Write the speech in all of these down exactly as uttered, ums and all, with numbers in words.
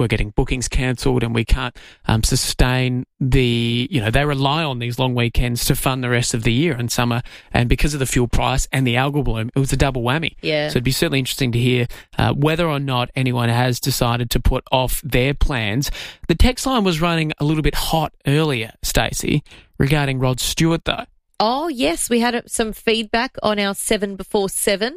we're getting bookings cancelled and we can't um, sustain the, you know, they rely on these long weekends to fund the rest of the year and summer. And because of the fuel price and the algal bloom, it was a double whammy. Yeah. So it'd be certainly interesting to hear uh, whether or not anyone has decided to put off their plans. The text line was running a little bit hot earlier, Stacey, regarding Rod Stewart, though. Oh, yes. We had some feedback on our seven before seven.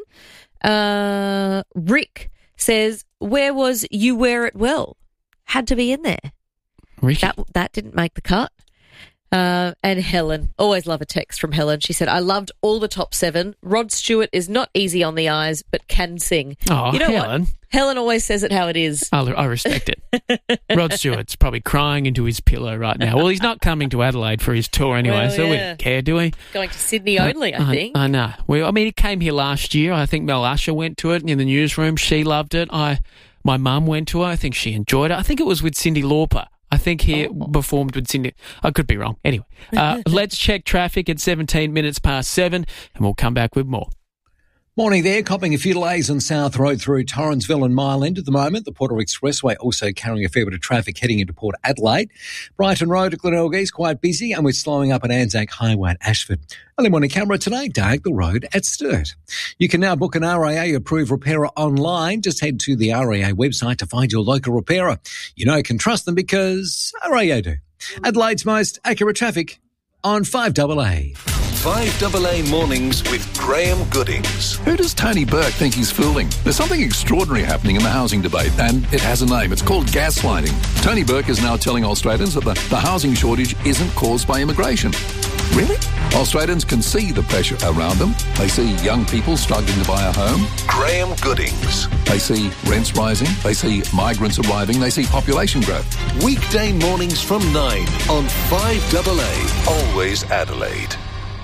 Uh, Rick says, where was You Wear It Well? Had to be in there. Ricky. That, that didn't make the cut. Uh, and Helen, always love a text from Helen. She said, I loved all the top seven. Rod Stewart is not easy on the eyes, but can sing. Oh, you know Helen. What? Helen always says it how it is. I, I respect it. Rod Stewart's probably crying into his pillow right now. Well, he's not coming to Adelaide for his tour anyway, well, so yeah. we don't care, do we? Going to Sydney only, uh, I think. I, I know. Well, I mean, he came here last year. I think Mel Usher went to it in the newsroom. She loved it. I, My mum went to it. I think she enjoyed it. I think it was with Cyndi Lauper. I think he oh. performed with Cyndi. I could be wrong. Anyway, uh, let's check traffic at seventeen minutes past seven, and we'll come back with more. Morning there, copping a few delays on South Road through Torrensville and Mile End at the moment. The Porter Expressway also carrying a fair bit of traffic heading into Port Adelaide. Brighton Road at Glenelg is quite busy, and we're slowing up at Anzac Highway at Ashford. Early morning camera today, Dargaville Road at Sturt. You can now book an R A A approved repairer online. Just head to the R A A website to find your local repairer. You know you can trust them because R A A do. Adelaide's most accurate traffic on five A A. five A A mornings with Graham Goodings. Who does Tony Burke think he's fooling? There's something extraordinary happening in the housing debate, and it has a name. It's called gaslighting. Tony Burke is now telling Australians that the, the housing shortage isn't caused by immigration. Really? Australians can see the pressure around them. They see young people struggling to buy a home. Graham Goodings. They see rents rising. They see migrants arriving. They see population growth. Weekday mornings from nine on five A A. Always Adelaide.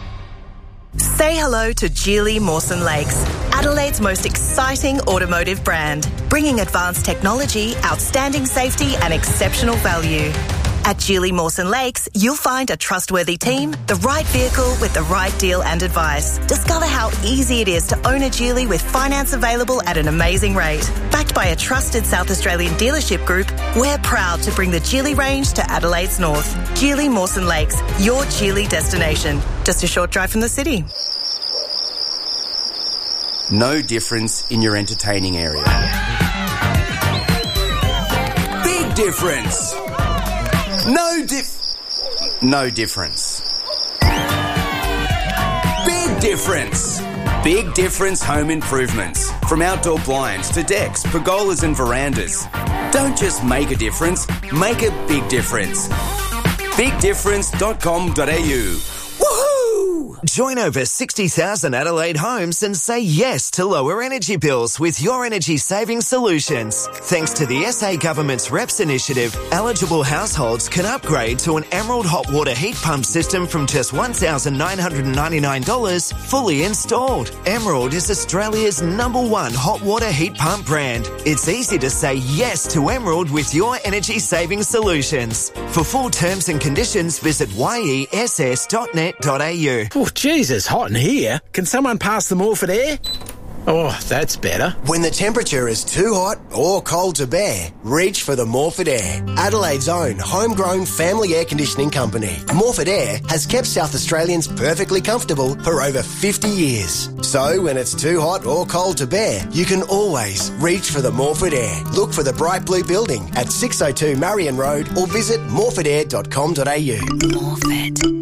Say hello to Geely Mawson Lakes, Adelaide's most exciting automotive brand, bringing advanced technology, outstanding safety and exceptional value. At Geely Mawson Lakes, you'll find a trustworthy team, the right vehicle with the right deal and advice. Discover how easy it is to own a Geely with finance available at an amazing rate. Backed by a trusted South Australian dealership group, we're proud to bring the Geely range to Adelaide's north. Geely Mawson Lakes, your Geely destination. Just a short drive from the city. No difference in your entertaining area. Big difference. No dif... No difference. Big difference. Big difference home improvements. From outdoor blinds to decks, pergolas and verandas. Don't just make a difference, make a big difference. big difference dot com dot a u. Join over sixty thousand Adelaide homes and say yes to lower energy bills with Your Energy Saving Solutions. Thanks to the S A Government's R E P S initiative, eligible households can upgrade to an Emerald hot water heat pump system from just one thousand nine hundred ninety-nine dollars fully installed. Emerald is Australia's number one hot water heat pump brand. It's easy to say yes to Emerald with Your Energy Saving Solutions. For full terms and conditions, visit y e s s dot net dot a u. Oh, Jesus, hot in here. Can someone pass the Morphett air? Oh, that's better. When the temperature is too hot or cold to bear, reach for the Morphett Air, Adelaide's own homegrown family air conditioning company. Morphett Air has kept South Australians perfectly comfortable for over fifty years. So when it's too hot or cold to bear, you can always reach for the Morphett Air. Look for the bright blue building at six oh two Marion Road or visit morphett air dot com dot a u. Morphett.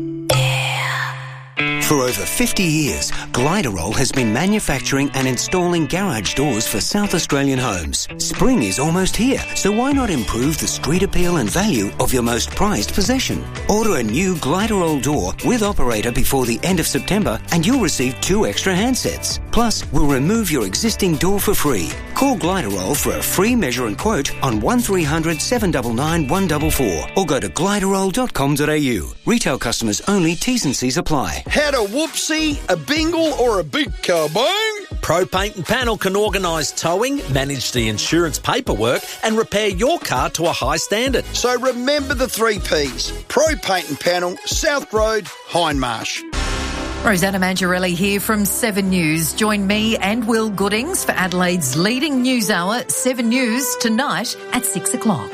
For over fifty years, Gliderol has been manufacturing and installing garage doors for South Australian homes. Spring is almost here, so why not improve the street appeal and value of your most prized possession? Order a new Gliderol door with operator before the end of September and you'll receive two extra handsets. Plus, we'll remove your existing door for free. Call Gliderol for a free measure and quote on one three hundred seven nine nine one four four or go to gliderol dot com dot a u. Retail customers only, T's and C's apply. Had a whoopsie, a bingle or a big kabong? Pro Paint and Panel can organise towing, manage the insurance paperwork and repair your car to a high standard. So remember the three P's. Pro Paint and Panel, South Road, Hindmarsh. Rosanna Mangiarelli here from Seven News. Join me and Will Goodings for Adelaide's leading news hour, Seven News, tonight at six o'clock.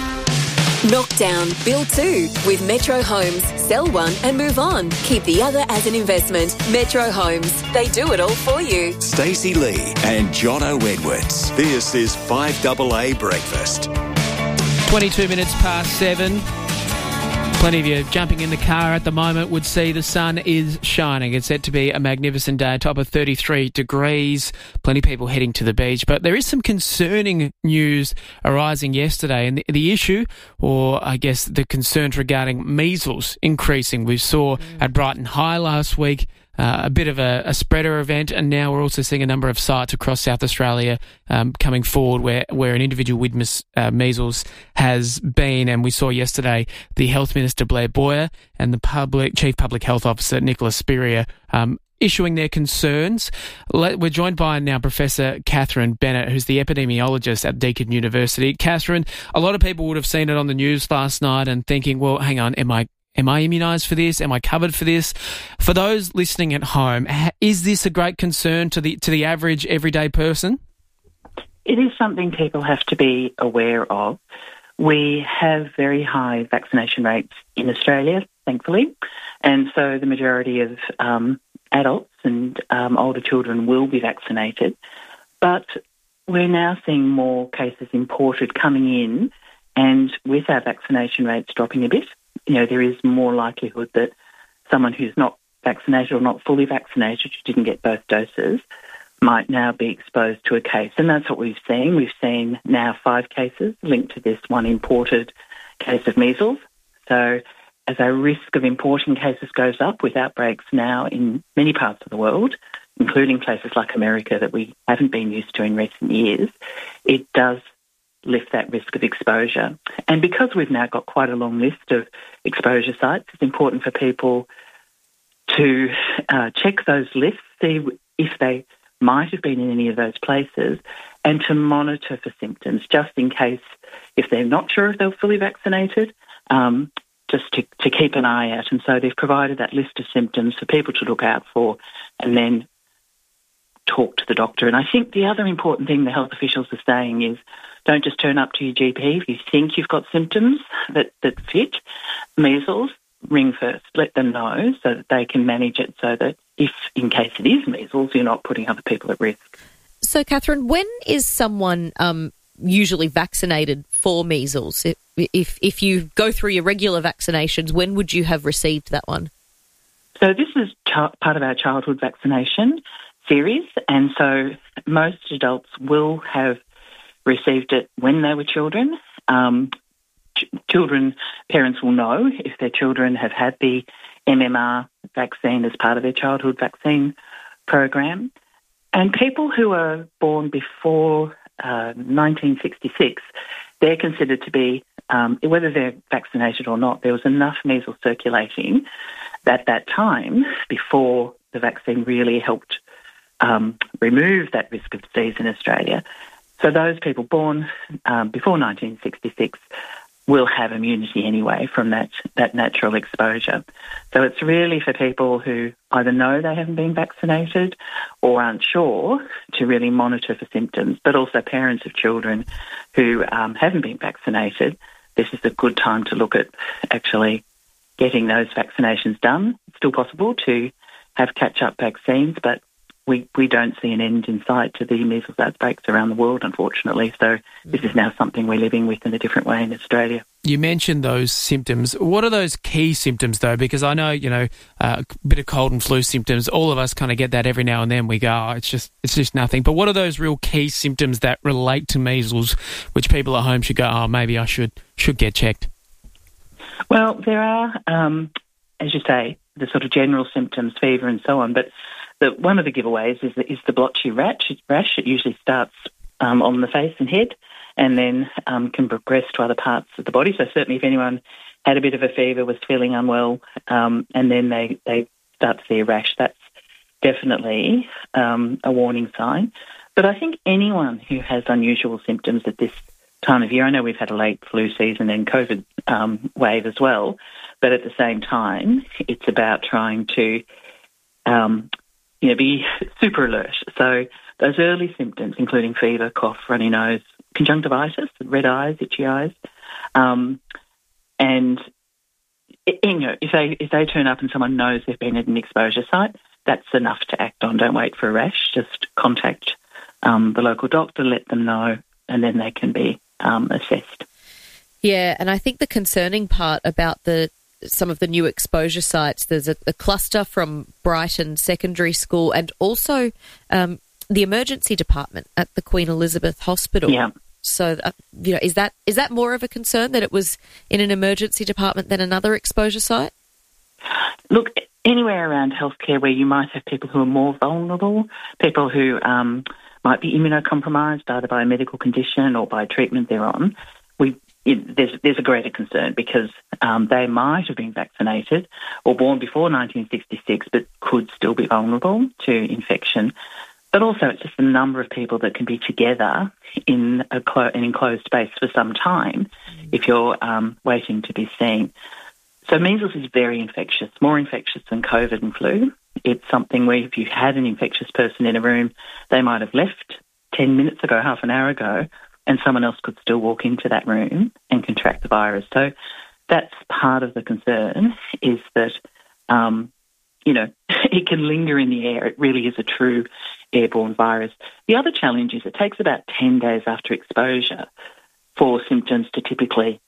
Knock down, build two with Metro Homes. Sell one and move on. Keep the other as an investment. Metro Homes. They do it all for you. Stacey Lee and Jono Edwards. This is five double A Breakfast. twenty-two minutes past seven. Plenty of you jumping in the car at the moment would see the sun is shining. It's set to be a magnificent day, top of thirty-three degrees. Plenty of people heading to the beach. But there is some concerning news arising yesterday. And the, the issue, or I guess the concerns regarding measles increasing. We saw mm. at Brighton High last week Uh, a bit of a, a spreader event, and now we're also seeing a number of sites across South Australia um, coming forward where, where an individual with mis, uh, measles has been. And we saw yesterday the Health Minister Blair Boyer and the public Chief Public Health Officer Nicola Spurrier um, issuing their concerns. We're joined by now Professor Catherine Bennett, who's the epidemiologist at Deakin University. Catherine, a lot of people would have seen it on the news last night and thinking, well, hang on, am I Am I immunised for this? Am I covered for this? For those listening at home, is this a great concern to the to the average everyday person? It is something people have to be aware of. We have very high vaccination rates in Australia, thankfully, and so the majority of um, adults and um, older children will be vaccinated. But we're now seeing more cases imported coming in, and with our vaccination rates dropping a bit, you know, there is more likelihood that someone who's not vaccinated or not fully vaccinated, who didn't get both doses, might now be exposed to a case. And that's what we've seen. We've seen now five cases linked to this one imported case of measles. So as our risk of importing cases goes up with outbreaks now in many parts of the world, including places like America that we haven't been used to in recent years, it does lift that risk of exposure. And because we've now got quite a long list of exposure sites, it's important for people to uh, check those lists, see if they might have been in any of those places, and to monitor for symptoms, just in case, if they're not sure if they're fully vaccinated, um, just to, to keep an eye out. And so they've provided that list of symptoms for people to look out for and then talk to the doctor. And I think the other important thing the health officials are saying is, don't just turn up to your G P if you think you've got symptoms that, that fit measles. Ring first, let them know so that they can manage it, so that if, in case it is measles, you're not putting other people at risk. So, Catherine, when is someone um, usually vaccinated for measles? If, if if you go through your regular vaccinations, when would you have received that one? So this is ch- part of our childhood vaccination series, and so most adults will have received it when they were children. Um, ch- children, parents will know if their children have had the M M R vaccine as part of their childhood vaccine program. And people who are born before uh, nineteen sixty-six, they're considered to be, um, whether they're vaccinated or not, there was enough measles circulating at that time before the vaccine really helped um, remove that risk of disease in Australia. So those people born um, before nineteen sixty-six will have immunity anyway from that, that natural exposure. So it's really for people who either know they haven't been vaccinated or aren't sure to really monitor for symptoms, but also parents of children who um, haven't been vaccinated. This is a good time to look at actually getting those vaccinations done. It's still possible to have catch-up vaccines, but We, we don't see an end in sight to the measles outbreaks around the world, unfortunately. So this is now something we're living with in a different way in Australia. You mentioned those symptoms. What are those key symptoms, though? Because I know, you know, uh, a bit of cold and flu symptoms, all of us kind of get that every now and then. We go, oh, it's just it's just nothing. But what are those real key symptoms that relate to measles, which people at home should go, oh, maybe I should should get checked? Well, there are, um, as you say, the sort of general symptoms, fever and so on, but The, one of the giveaways is the, is the blotchy rash. rash. It usually starts um, on the face and head and then um, can progress to other parts of the body. So certainly if anyone had a bit of a fever, was feeling unwell, um, and then they, they start to see a rash, that's definitely um, a warning sign. But I think anyone who has unusual symptoms at this time of year, I know we've had a late flu season and COVID um, wave as well, but at the same time, it's about trying to um, you know, be super alert. So those early symptoms, including fever, cough, runny nose, conjunctivitis, red eyes, itchy eyes, um, and you know, if they if they turn up and someone knows they've been at an exposure site, that's enough to act on. Don't wait for a rash. Just contact um, the local doctor, let them know, and then they can be um, assessed. Yeah, and I think the concerning part about the some of the new exposure sites, there's a, a cluster from Brighton Secondary School and also um, the emergency department at the Queen Elizabeth Hospital. Yeah. So, uh, you know, is that is that more of a concern that it was in an emergency department than another exposure site? Look, anywhere around healthcare where you might have people who are more vulnerable, people who um, might be immunocompromised either by a medical condition or by treatment they're on, we it, there's there's a greater concern because um, they might have been vaccinated or born before nineteen sixty-six but could still be vulnerable to infection. But also it's just the number of people that can be together in a clo- an enclosed space for some time mm. if you're um, waiting to be seen. So measles is very infectious, more infectious than COVID and flu. It's something where if you had an infectious person in a room, they might have left ten minutes ago, half an hour ago, and someone else could still walk into that room and contract the virus. So that's part of the concern is that, um, you know, it can linger in the air. It really is a true airborne virus. The other challenge is it takes about ten days after exposure for symptoms to typically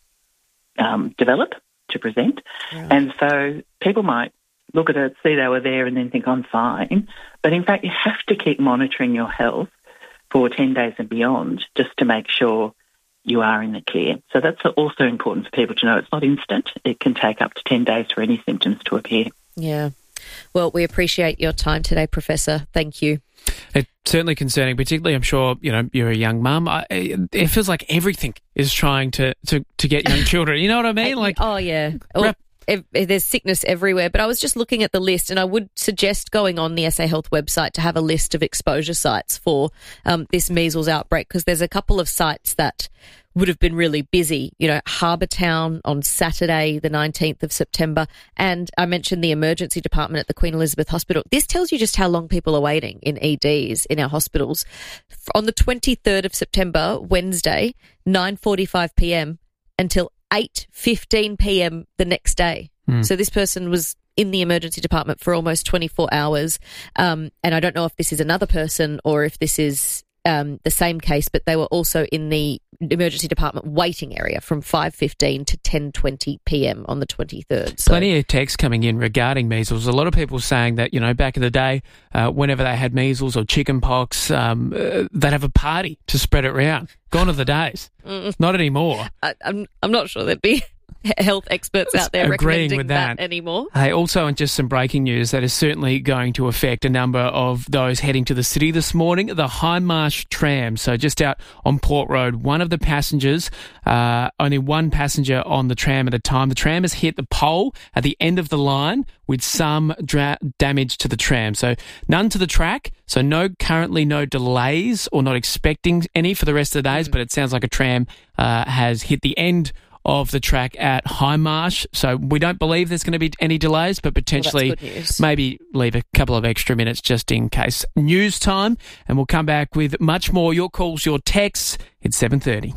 um, develop, to present. Right. And so people might look at it, see they were there and then think, I'm fine. But in fact, you have to keep monitoring your health for ten days and beyond just to make sure you are in the clear. So that's also important for people to know. It's not instant. It can take up to ten days for any symptoms to appear. Yeah. Well, we appreciate your time today, Professor. Thank you. It's certainly concerning, particularly, I'm sure, you know, you're a young mum. I, it feels like everything is trying to, to, to get young children. You know what I mean? Like, oh, yeah. Rep- If, if there's sickness everywhere. But I was just looking at the list, and I would suggest going on the S A Health website to have a list of exposure sites for um, this measles outbreak, because there's a couple of sites that would have been really busy. You know, Harbour Town on Saturday, the nineteenth of September, and I mentioned the emergency department at the Queen Elizabeth Hospital. This tells you just how long people are waiting in E Ds in our hospitals. On the twenty-third of September, Wednesday, nine forty-five p.m. until eight fifteen p.m. the next day. Mm. So this person was in the emergency department for almost twenty-four hours. Um, and I don't know if this is another person or if this is um, the same case, but they were also in the emergency department waiting area from five fifteen to ten twenty p.m. on the twenty-third. So, plenty of texts coming in regarding measles. A lot of people saying that, you know, back in the day, uh, whenever they had measles or chicken pox, um, uh, they'd have a party to spread it around. Gone are the days. Mm. Not anymore. I, I'm I'm not sure there'd be health experts out there agreeing recommending with that. that anymore. Hey, also, and just some breaking news that is certainly going to affect a number of those heading to the city this morning. The Hindmarsh tram, so just out on Port Road, one of the passengers, uh, only one passenger on the tram at a time. The tram has hit the pole at the end of the line with some dra- damage to the tram. So none to the track, so no currently no delays or not expecting any for the rest of the days, mm. but it sounds like a tram uh, has hit the end of the track at Hindmarsh. So we don't believe there's going to be any delays, but potentially well, maybe leave a couple of extra minutes just in case. News time, and we'll come back with much more. Your calls, your texts. It's seven thirty.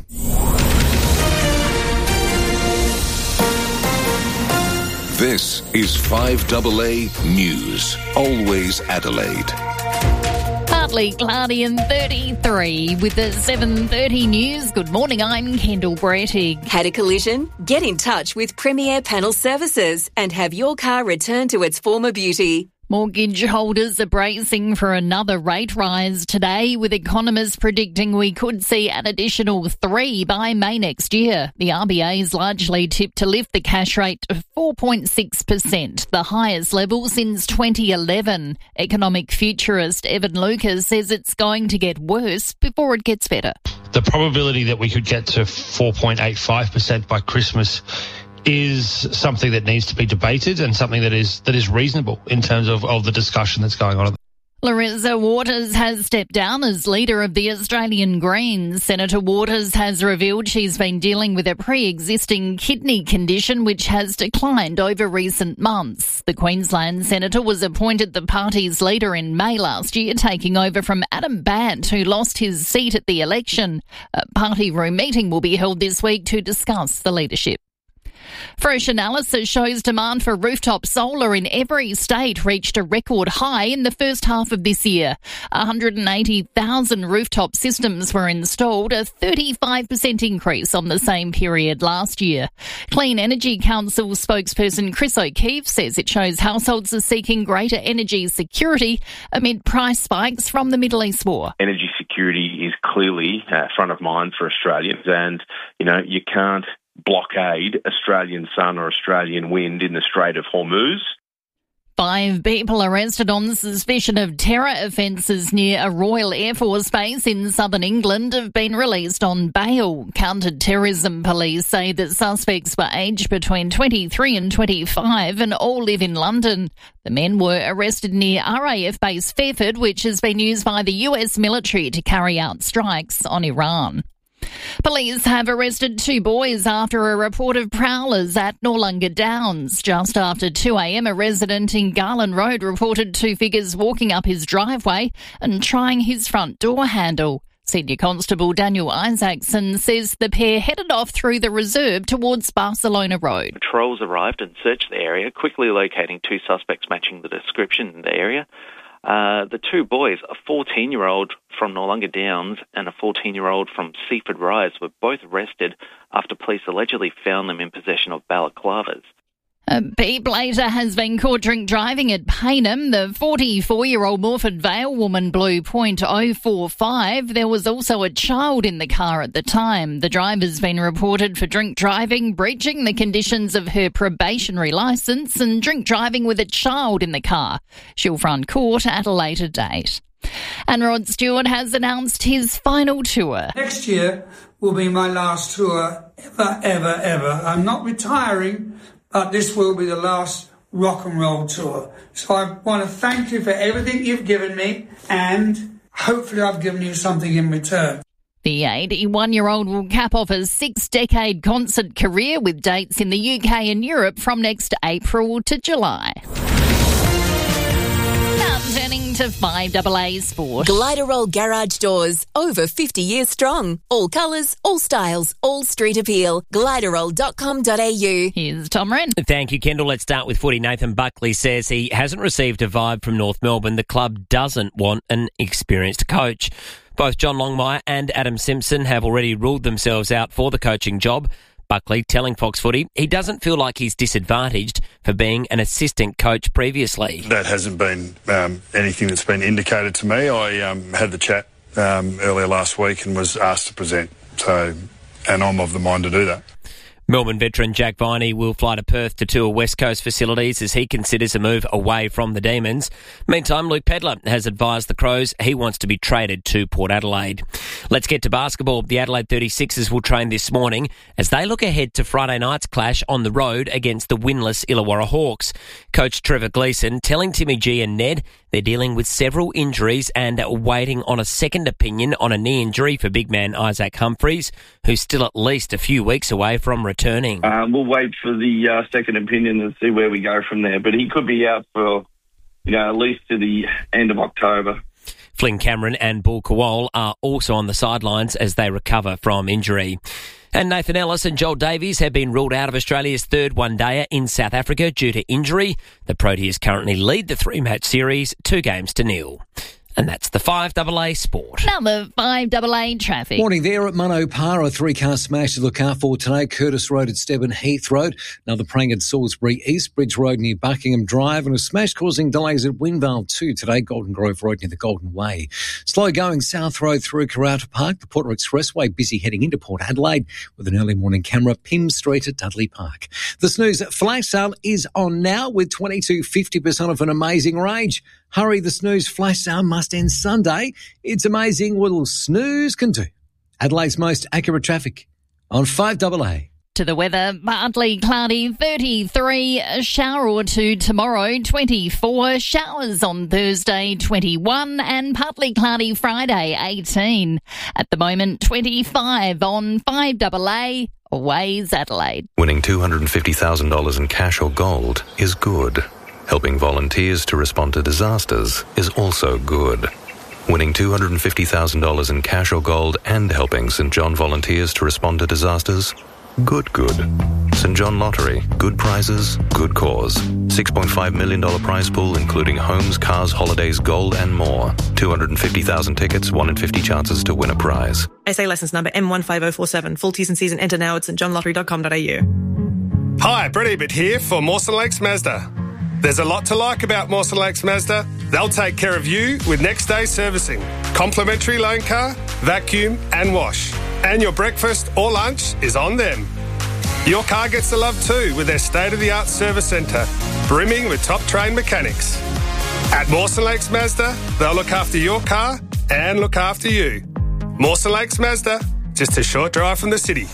This is five A A News. Always Adelaide. Partly cloudy and thirty-three with the seven thirty news. Good morning, I'm Kendall Brettig. Had a collision? Get in touch with Premier Panel Services and have your car returned to its former beauty. Mortgage holders are bracing for another rate rise today, with economists predicting we could see an additional three by May next year. The R B A is largely tipped to lift the cash rate to four point six percent, the highest level since twenty eleven. Economic futurist Evan Lucas says it's going to get worse before it gets better. The probability that we could get to four point eight five percent by Christmas is something that needs to be debated and something that is that is reasonable in terms of, of the discussion that's going on. Larissa Waters has stepped down as leader of the Australian Greens. Senator Waters has revealed she's been dealing with a pre-existing kidney condition which has declined over recent months. The Queensland senator was appointed the party's leader in May last year, taking over from Adam Bant, who lost his seat at the election. A party room meeting will be held this week to discuss the leadership. Fresh analysis shows demand for rooftop solar in every state reached a record high in the first half of this year. one hundred eighty thousand rooftop systems were installed, a thirty-five percent increase on the same period last year. Clean Energy Council spokesperson Chris O'Keefe says it shows households are seeking greater energy security amid price spikes from the Middle East war. Energy security is clearly uh, front of mind for Australians, and, you know, you can't blockade Australian sun or Australian wind in the Strait of Hormuz. Five people arrested on suspicion of terror offences near a Royal Air Force base in southern England have been released on bail. Counter-terrorism police say that suspects were aged between twenty-three and twenty-five and all live in London. The men were arrested near R A F base Fairford, which has been used by the U S military to carry out strikes on Iran. Police have arrested two boys after a report of prowlers at Noarlunga Downs. Just after two a.m, a resident in Garland Road reported two figures walking up his driveway and trying his front door handle. Senior Constable Daniel Isaacson says the pair headed off through the reserve towards Barcelona Road. Patrols arrived and searched the area, quickly locating two suspects matching the description in the area. Uh, the two boys, a fourteen-year-old from Noarlunga Downs and a fourteen-year-old from Seaford Rise, were both arrested after police allegedly found them in possession of balaclavas. A beep later has been caught drink driving at Payneham. The forty-four-year-old Morford Vale woman blew point oh four five. There was also a child in the car at the time. The driver's been reported for drink driving, breaching the conditions of her probationary licence and drink driving with a child in the car. She'll front court at a later date. And Rod Stewart has announced his final tour. Next year will be my last tour ever, ever, ever. I'm not retiring, but this will be the last rock and roll tour. So I want to thank you for everything you've given me, and hopefully I've given you something in return. The eighty-one-year-old will cap off a six-decade concert career with dates in the U K and Europe from next April to July. Now turning to five A A Sport. Gliderol Garage Doors, over fifty years strong. All colours, all styles, all street appeal. Gliderol dot com dot a u. Here's Tom Wren. Thank you, Kendall. Let's start with footy. Nathan Buckley says he hasn't received a vibe from North Melbourne. The club doesn't want an experienced coach. Both John Longmire and Adam Simpson have already ruled themselves out for the coaching job. Buckley telling Fox Footy he doesn't feel like he's disadvantaged for being an assistant coach previously. That hasn't been um, anything that's been indicated to me. I um, had the chat um, earlier last week and was asked to present, so and I'm of the mind to do that. Melbourne veteran Jack Viney will fly to Perth to tour West Coast facilities as he considers a move away from the Demons. Meantime, Luke Pedler has advised the Crows he wants to be traded to Port Adelaide. Let's get to basketball. The Adelaide thirty-sixers will train this morning as they look ahead to Friday night's clash on the road against the winless Illawarra Hawks. Coach Trevor Gleeson telling Timmy G and Ned they're dealing with several injuries and waiting on a second opinion on a knee injury for big man Isaac Humphries, who's still at least a few weeks away from returning. Uh, we'll wait for the uh, second opinion and see where we go from there. But he could be out for, you know, at least to the end of October. Flynn Cameron and Bull Kowal are also on the sidelines as they recover from injury. And Nathan Ellis and Joel Davies have been ruled out of Australia's third one-dayer in South Africa due to injury. The Proteas currently lead the three-match series, two games to nil. And that's the five A A Sport. Now the five A A traffic. Morning there at Munopara. A three-car smash to look out for today. Curtis Road at Stebbin Heath Road. Another praying at Salisbury East Bridge Road near Buckingham Drive. And a smash causing delays at Windvale two today. Golden Grove Road near the Golden Way. Slow going South Road through Karata Park. The Porter Expressway busy heading into Port Adelaide with an early morning camera. Pym Street at Dudley Park. The snooze flash sale is on now with twenty-two fifty percent of an amazing range. Hurry, the snooze flash sale must end Sunday. It's amazing what a snooze can do. Adelaide's most accurate traffic on five A A. to the weather. Partly cloudy, thirty-three, a shower or two tomorrow, twenty-four, showers on Thursday, twenty-one, and partly cloudy Friday, eighteen. At the moment, twenty-five on five double A, Waze Adelaide. Winning two hundred fifty thousand dollars in cash or gold is good. Helping volunteers to respond to disasters is also good. Winning two hundred fifty thousand dollars in cash or gold and helping St John volunteers to respond to disasters? Good, good. St John Lottery. Good prizes, good cause. six point five million dollars prize pool including homes, cars, holidays, gold and more. two hundred fifty thousand tickets, one in fifty chances to win a prize. S A licence number M one five oh four seven. Full T's and C's and enter now at st john lottery dot com dot a u. Hi, Brett Ebert here for Mawson Lakes Mazda. There's a lot to like about Mawson Lakes Mazda. They'll take care of you with next day servicing, complimentary loan car, vacuum and wash. And your breakfast or lunch is on them. Your car gets the love too with their state-of-the-art service centre, brimming with top-trained mechanics. At Mawson Lakes Mazda, they'll look after your car and look after you. Mawson Lakes Mazda, just a short drive from the city.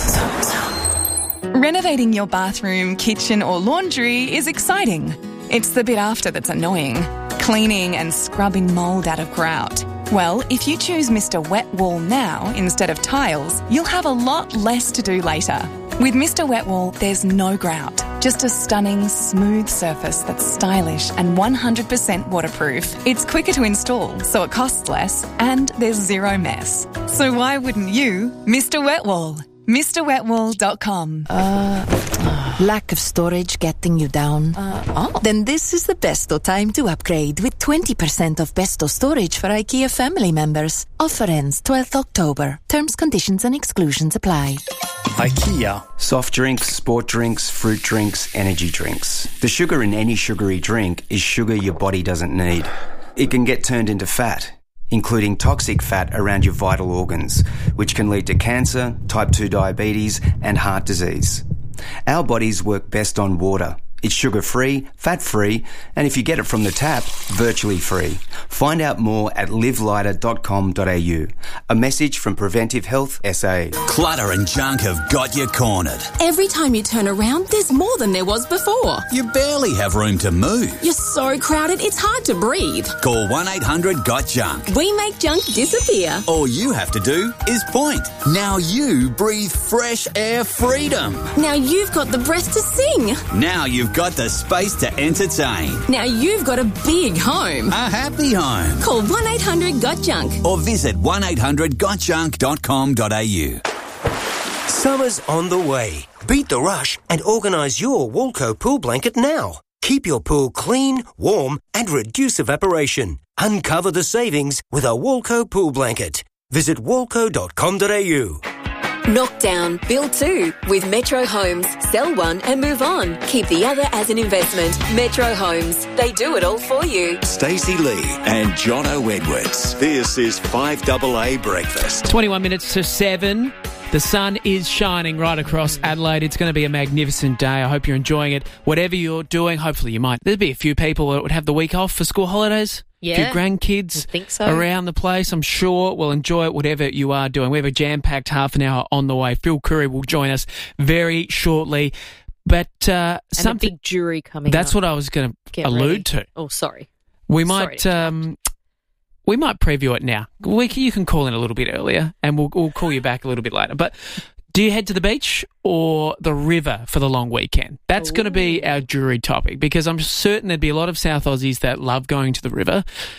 Renovating your bathroom, kitchen or laundry is exciting. It's the bit after that's annoying. Cleaning and scrubbing mould out of grout. Well, if you choose Mister Wet Wall now instead of tiles, you'll have a lot less to do later. With Mister Wet Wall, there's no grout, just a stunning, smooth surface that's stylish and one hundred percent waterproof. It's quicker to install, so it costs less, and there's zero mess. So why wouldn't you? Mister Wet Wall. Mr Wet Wall dot com. Uh, lack of storage getting you down? Uh, oh. Then this is the besto time to upgrade with twenty percent off besto storage for IKEA family members. Offer ends twelfth October. Terms, conditions and exclusions apply. IKEA. Soft drinks, sport drinks, fruit drinks, energy drinks. The sugar in any sugary drink is sugar your body doesn't need. It can get turned into fat, including toxic fat around your vital organs, which can lead to cancer, type two diabetes, and heart disease. Our bodies work best on water. It's sugar-free, fat-free, and if you get it from the tap, virtually free. Find out more at live lighter dot com dot a u. A message from Preventive Health S A. Clutter and junk have got you cornered. Every time you turn around, there's more than there was before. You barely have room to move. You're so crowded, it's hard to breathe. Call one eight hundred got junk. We make junk disappear. All you have to do is point. Now you breathe fresh air freedom. Now you've got the breath to sing. Now you've got the space to entertain. Now you've got a big home. A happy home. Call one eight hundred got junk. Or visit one eight hundred got junk dot com dot a u. Summer's on the way. Beat the rush and organise your Walco pool blanket now. Keep your pool clean, warm and reduce evaporation. Uncover the savings with a Walco pool blanket. Visit walco dot com dot a u. Knock down, build two with Metro Homes. Sell one and move on. Keep the other as an investment. Metro Homes. They do it all for you. Stacey Lee and Jono Edwards. This is five double A Breakfast. twenty-one minutes to seven. The sun is shining right across Adelaide. It's going to be a magnificent day. I hope you're enjoying it. Whatever you're doing, hopefully you might. There'll be a few people that would have the week off for school holidays. Yeah. A few grandkids I think so. around the place. I'm sure will enjoy it, whatever you are doing. We have a jam-packed half an hour on the way. Phil Curry will join us very shortly. But uh, and something, a big jury coming That's up. what I was going to allude ready. to. Oh, sorry. We Sorry might... Um, we might preview it now. We can, you can call in a little bit earlier and we'll, we'll call you back a little bit later. But do you head to the beach or the river for the long weekend? That's going to be our jury topic because I'm certain there'd be a lot of South Aussies that love going to the river.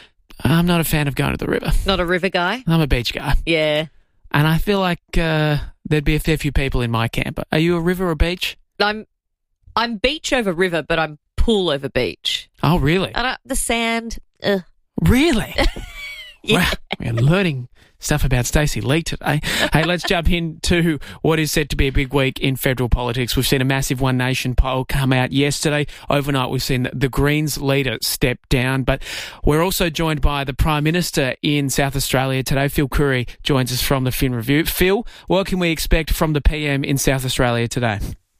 I'm not a fan of going to the river. Not a river guy? I'm a beach guy. Yeah. And I feel like uh, there'd be a fair few people in my camp. Are you a river or beach? I'm I'm beach over river, but I'm pool over beach. Oh, really? And I, the sand, ugh. Really? Yeah. Wow, we're learning stuff about Stacey Lee today. Hey, let's jump into what is said to be a big week in federal politics. We've seen a massive One Nation poll come out yesterday. Overnight, we've seen the Greens leader step down. But we're also joined by the Prime Minister in South Australia today. Phil Curry joins us from the Fin Review. Phil, what can we expect from the P M in South Australia today?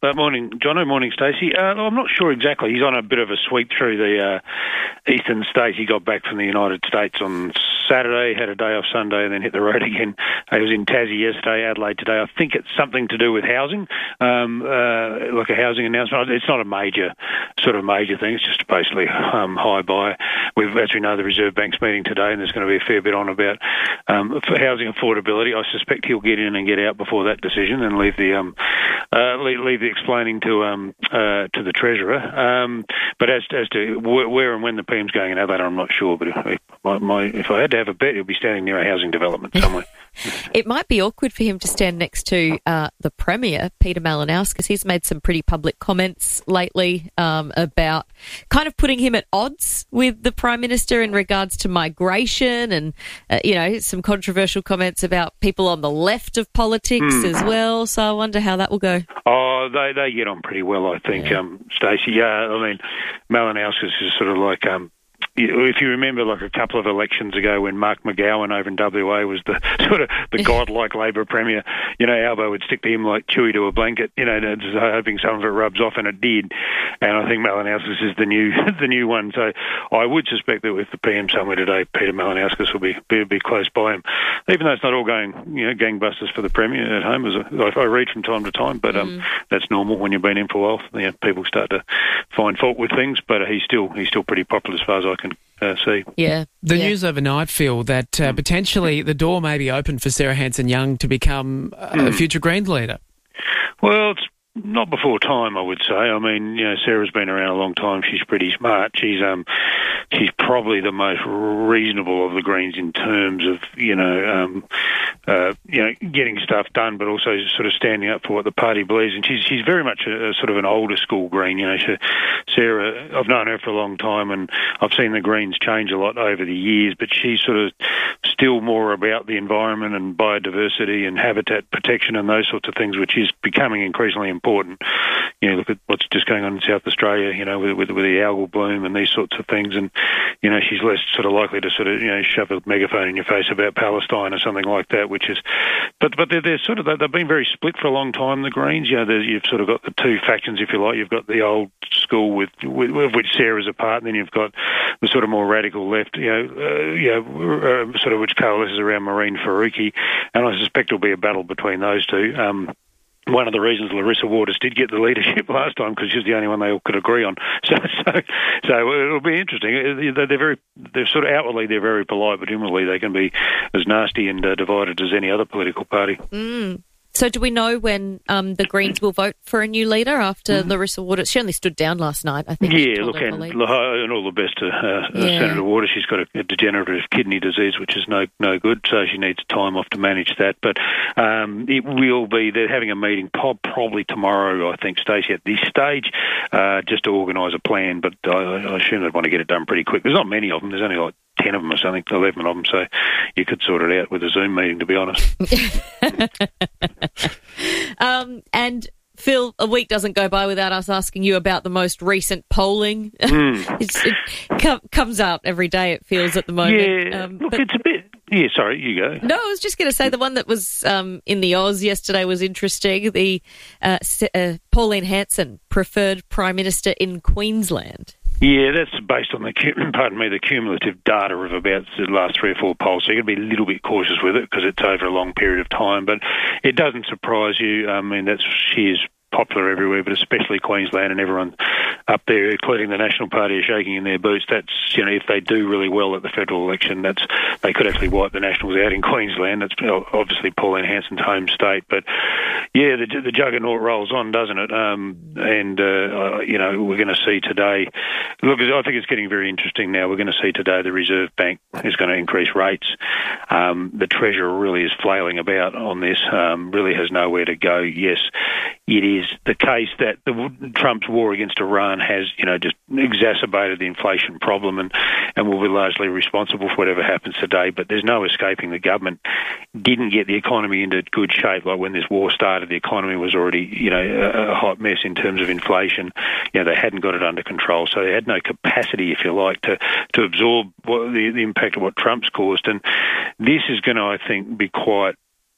Uh, morning, Jono. Morning, Stacey. Uh, I'm not sure exactly. He's on a bit of a sweep through the uh, eastern states. He got back from the United States on Saturday, had a day off Sunday, and then hit the road again. He was in Tassie yesterday, Adelaide today. I think it's something to do with housing, um, uh, like a housing announcement. It's not a major sort of major thing. It's just basically um, high buy. We've, as we know, the Reserve Bank's meeting today, and there's going to be a fair bit on about um, for housing affordability. I suspect he'll get in and get out before that decision and leave the um, uh, leave, leave the explaining to um, uh, to the Treasurer. Um, but as as to where and when the P M's going in Adelaide, I'm not sure. But if, my, my, if I had to have a bet, he'll be standing near a housing development somewhere. It might be awkward for him to stand next to uh, the Premier, Peter Malinauskas. He's made some pretty public comments lately um, about kind of putting him at odds with the Prime Minister in regards to migration and, uh, you know, some controversial comments about people on the left of politics mm. as well. So I wonder how that will go. Oh, they they get on pretty well, I think, yeah. um, Stacey. Yeah, I mean, Malinauskas is sort of like... Um, if you remember, like a couple of elections ago when Mark McGowan over in W A was the sort of the godlike Labor Premier, you know, Albo would stick to him like Chewy to a blanket, you know, just hoping some of it rubs off, and it did. And I think Malinauskas is the new the new one. So I would suspect that with the P M somewhere today, Peter Malinauskas will be, be be close by him, even though it's not all going, you know, gangbusters for the Premier at home. As I, I read from time to time, but um, mm. that's normal when you've been in for a while. You know, people start to find fault with things, but he's still he's still pretty popular as far as I can Uh, see. Yeah. The yeah. news overnight, Phil, that uh, potentially the door may be open for Sarah Hanson-Young to become uh, mm. a future Greens leader. Well, it's not before time, I would say. I mean, you know, Sarah's been around a long time. She's pretty smart. She's um, she's probably the most reasonable of the Greens in terms of, you know, um, uh, you know, getting stuff done, but also sort of standing up for what the party believes. And she's she's very much a, a sort of an older school Green. You know, she, Sarah, I've known her for a long time, and I've seen the Greens change a lot over the years, but she's sort of still more about the environment and biodiversity and habitat protection and those sorts of things, which is becoming increasingly important. Important. You know, look at what's just going on in South Australia, you know, with, with, with the algal bloom and these sorts of things. And, you know, she's less sort of likely to sort of, you know, shove a megaphone in your face about Palestine or something like that, which is... But but they're, they're sort of... They've been very split for a long time, the Greens. You know, you've sort of got the two factions, if you like. You've got the old school with, with, with which Sarah's a part, and then you've got the sort of more radical left, you know, uh, you know uh, sort of which coalesces around Maureen Faruqi. And I suspect it'll be a battle between those two. Um One of the reasons Larissa Waters did get the leadership last time, because she's the only one they all could agree on. So, so, so it'll be interesting. They're very, they're sort of outwardly they're very polite, but inwardly they can be as nasty and uh, divided as any other political party. Mm. So do we know when um, the Greens will vote for a new leader after mm. Larissa Waters? She only stood down last night, I think. Yeah, look, and, and all the best to uh, yeah. Senator Waters. She's got a, a degenerative kidney disease, which is no no good, so she needs time off to manage that. But um, it will be, they're having a meeting probably tomorrow, I think, Stacey, at this stage, uh, just to organise a plan. But I, I assume they'd want to get it done pretty quick. There's not many of them. There's only like ten of them or something, eleven of them, so you could sort it out with a Zoom meeting, to be honest. um, and Phil, a week doesn't go by without us asking you about the most recent polling. Mm. it's, it com- comes out every day, it feels, at the moment. Yeah, um, look, it's a bit... Yeah, sorry, you go. No, I was just going to say the one that was um, in the Oz yesterday was interesting. The uh, uh, Pauline Hanson, preferred Prime Minister in Queensland. Yeah, that's based on the, pardon me, the cumulative data of about the last three or four polls. So you've got to be a little bit cautious with it because it's over a long period of time. But it doesn't surprise you. I mean, that's she is popular everywhere, but especially Queensland, and everyone up there, including the National Party, are shaking in their boots. That's, you know, if they do really well at the federal election, that's they could actually wipe the Nationals out in Queensland. That's obviously Pauline Hanson's home state. But yeah, the, the juggernaut rolls on, doesn't it? Um, and uh, you know, we're going to see today. Look, I think it's getting very interesting now. We're going to see today the Reserve Bank is going to increase rates. Um, the Treasurer really is flailing about on this. Um, really has nowhere to go. Yes, it is the case that the Trump's war against Iran has, you know, just exacerbated the inflation problem, and, and will be largely responsible for whatever happens today. But there's no escaping the government didn't get the economy into good shape. Like when this war started, the economy was already, you know, a, a hot mess in terms of inflation. You know, they hadn't got it under control, so they had no capacity, if you like, to, to absorb what, the, the impact of what Trump's caused. And this is going to, I think, be quite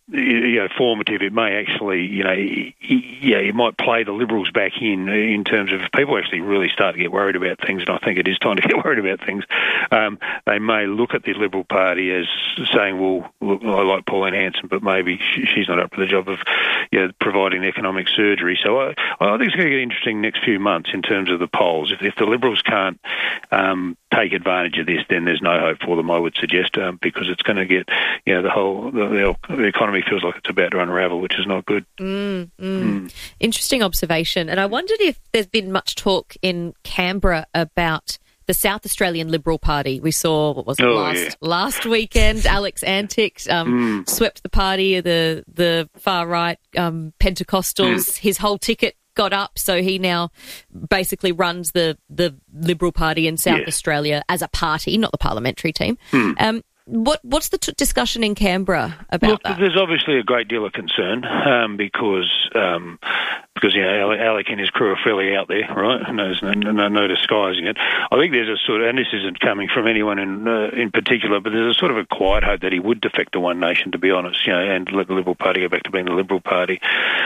you know, formative. It may actually, you know, yeah, it might play the Liberals back in in terms of if people actually really start to get worried about things, and I think it is time to get worried about things. Um, they may look at the Liberal Party as saying, well, look, I like Pauline Hanson, but maybe she's not up for the job of, you know, providing economic surgery. So I, I think it's going to get interesting next few months in terms of the polls. If, if the Liberals can't um, take advantage of this, then there's no hope for them, I would suggest, um, because it's going to get, you know, the whole the, the economy feels like it's about to unravel, which is not good. Mm, mm. Mm. Interesting observation. And I wondered if there's been much talk in Canberra about the South Australian Liberal Party. We saw, what was it, oh, last yeah. last weekend, Alex Antic um, mm. swept the party, the, the far-right um, Pentecostals. Mm. His whole ticket got up, so he now basically runs the, the Liberal Party in South yeah. Australia as a party, not the parliamentary team. Mm. Um, What What's the t- discussion in Canberra about Look, that? there's obviously a great deal of concern um, because um, because you know Alec and his crew are fairly out there, right? And there's no, no, no disguising it. I think there's a sort of, and this isn't coming from anyone in uh, in particular, but there's a sort of a quiet hope that he would defect to One Nation, to be honest, you know, and let the Liberal Party go back to being the Liberal Party.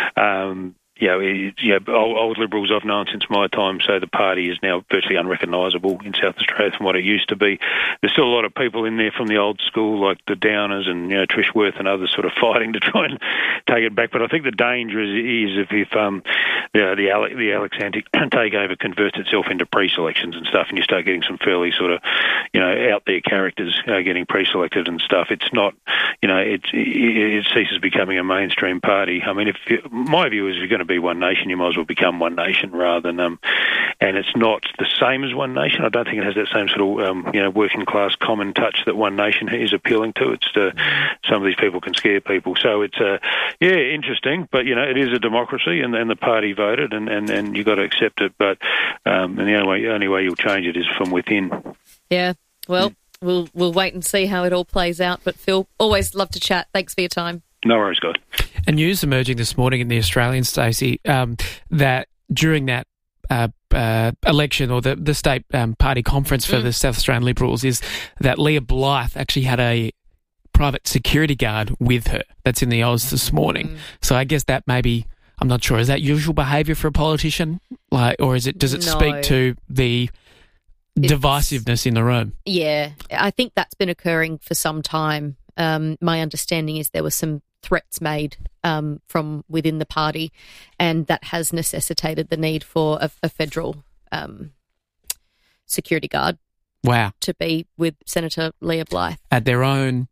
Um, You know, it, you know, old, old Liberals I've known since my time, so the party is now virtually unrecognisable in South Australia from what it used to be. There's still a lot of people in there from the old school, like the Downers and, you know, Trish Worth and others sort of fighting to try and take it back. But I think the danger is, is if, if um, you know, the, Ale- the Alex Antic takeover converts itself into pre-selections and stuff, and you start getting some fairly sort of, you know, out there characters uh, getting pre-selected and stuff. It's not, you know, it, it, it ceases becoming a mainstream party. I mean, if my view is, if you're going to be One Nation, you might as well become One Nation rather than, um, and it's not the same as One Nation. I don't think it has that same sort of, um, you know, working class common touch that One Nation is appealing to. It's uh, some of these people can scare people. So it's, uh, yeah, interesting, but, you know, it is a democracy, and, and the party voted, and, and, and you've got to accept it, but um, and the only way, only way you'll change it is from within. Yeah, well, mm. we'll we'll wait and see how it all plays out, but Phil, always love to chat. Thanks for your time. No worries, guys. And news emerging this morning in the Australian, Stacey, um, that during that uh, uh, election or the, the state um, party conference for mm. the South Australian Liberals is that Leah Blythe actually had a private security guard with her. That's in the Oz this morning. Mm. So I guess that maybe, I'm not sure, is that usual behaviour for a politician? Like, or is it, does it no. speak to the it's, divisiveness in the room? Yeah, I think that's been occurring for some time. Um, my understanding is there were some threats made um, from within the party, and that has necessitated the need for a, a federal um, security guard. Wow. To be with Senator Leah Blythe. At their own